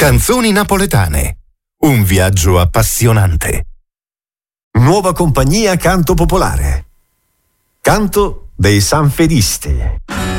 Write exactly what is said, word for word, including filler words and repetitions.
Canzoni napoletane. Un viaggio appassionante. Nuova compagnia Canto Popolare. Canto dei Sanfedisti.